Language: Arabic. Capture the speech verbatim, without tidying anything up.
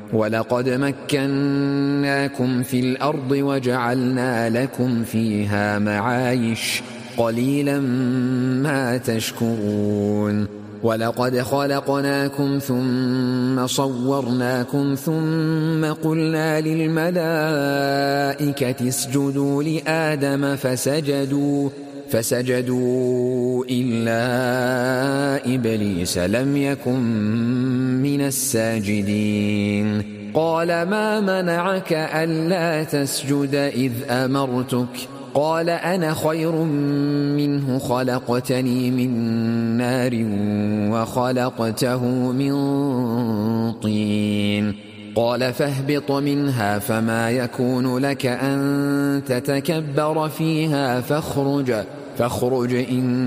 ولقد مكناكم في الأرض وجعلنا لكم فيها معايش قليلا ما تشكرون ولقد خلقناكم ثم صورناكم ثم قلنا للملائكة اسجدوا لآدم فسجدوا فسجدوا إلا إبليس لم يكن من الساجدين قال ما منعك ألا تسجد إذ أمرتك قال أنا خير منه خلقتني من نار وخلقته من طين قال فاهبط منها فما يكون لك أن تتكبر فيها فاخرج فاخرج إن